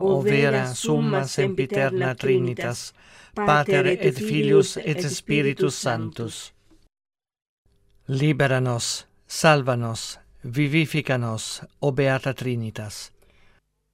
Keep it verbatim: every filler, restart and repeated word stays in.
o vera summa sempiterna Trinitas, Pater et Filius et Spiritus Sanctus. Libera nos, salva nos, vivifica nos, o Beata Trinitas.